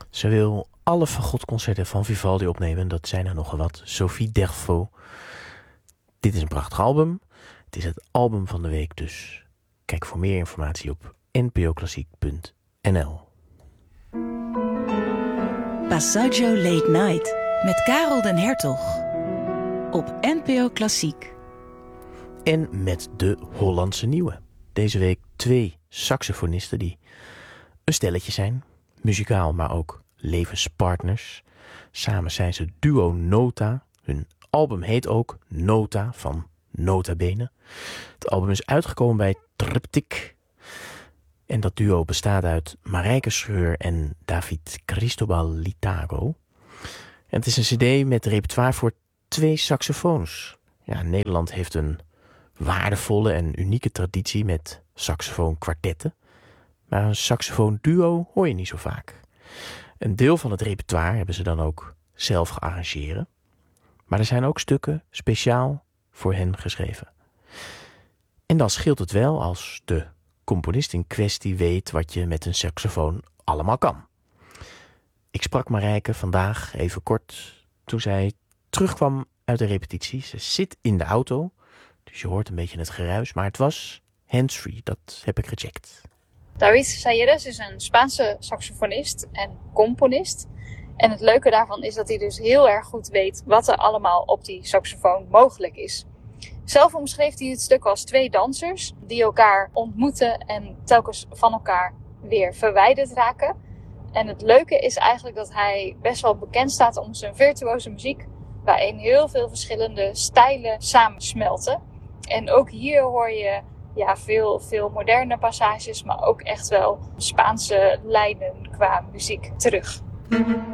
Ze wil alle fagotconcerten van Vivaldi opnemen. Dat zijn er nogal wat. Sophie Derfaux. Dit is een prachtig album. Het is het album van de week, dus kijk voor meer informatie op npoklassiek.nl. Passaggio Late Night met Karel den Hertog op NPO Klassiek. En met de Hollandse Nieuwe. Deze week 2 saxofonisten die een stelletje zijn. Muzikaal, maar ook levenspartners. Samen zijn ze duo Nota. Hun album heet ook Nota van Nota Bene. Het album is uitgekomen bij Triptych. En dat duo bestaat uit Marijke Schreur en David Cristobal Litago. En het is een cd met repertoire voor 2 saxofoons. Ja, Nederland heeft een waardevolle en unieke traditie met saxofoonkwartetten. Maar een saxofoonduo hoor je niet zo vaak. Een deel van het repertoire hebben ze dan ook zelf gearrangeerd. Maar er zijn ook stukken speciaal voor hen geschreven. En dan scheelt het wel als de componist in kwestie weet wat je met een saxofoon allemaal kan. Ik sprak Marijke vandaag even kort toen zij terugkwam uit de repetitie. Ze zit in de auto, dus je hoort een beetje het geruis, maar het was handsfree, dat heb ik gecheckt. David Sayeres is een Spaanse saxofonist en componist. En het leuke daarvan is dat hij dus heel erg goed weet wat er allemaal op die saxofoon mogelijk is. Zelf omschreef hij het stuk als 2 dansers die elkaar ontmoeten en telkens van elkaar weer verwijderd raken. En het leuke is eigenlijk dat hij best wel bekend staat om zijn virtuoze muziek, waarin heel veel verschillende stijlen samensmelten. En ook hier hoor je veel moderne passages, maar ook echt wel Spaanse lijnen qua muziek terug.